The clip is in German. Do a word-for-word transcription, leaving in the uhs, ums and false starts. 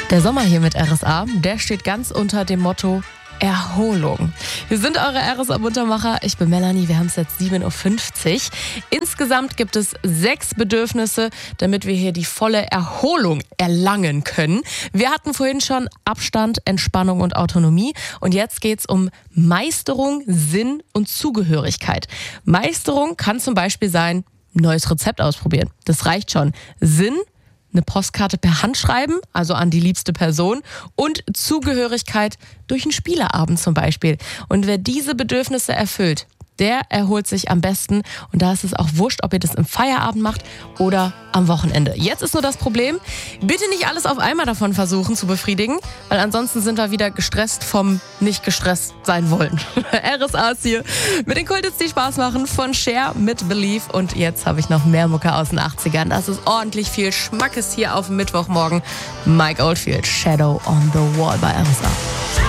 Der Sommer hier mit R S A, der steht ganz unter dem Motto Erholung. Wir sind eure R S A-Muntermacher. Ich bin Melanie, wir haben es jetzt sieben Uhr fünfzig. Insgesamt gibt es sechs Bedürfnisse, damit wir hier die volle Erholung erlangen können. Wir hatten vorhin schon Abstand, Entspannung und Autonomie. Und jetzt geht es um Meisterung, Sinn und Zugehörigkeit. Meisterung kann zum Beispiel sein, ein neues Rezept ausprobieren. Das reicht schon. Sinn, eine Postkarte per Hand schreiben, also an die liebste Person, und Zugehörigkeit durch einen Spieleabend zum Beispiel. Und wer diese Bedürfnisse erfüllt, der erholt sich am besten. Und da ist es auch wurscht, ob ihr das im Feierabend macht oder am Wochenende. Jetzt ist nur das Problem, bitte nicht alles auf einmal davon versuchen zu befriedigen, weil ansonsten sind wir wieder gestresst vom nicht gestresst sein wollen. R S A ist hier mit den Kulthits, die Spaß machen, von Cher mit Believe. Und jetzt habe ich noch mehr Mucke aus den achtzigern. Das ist ordentlich viel Schmackes hier auf dem Mittwochmorgen. Mike Oldfield, Shadow on the Wall bei R S A.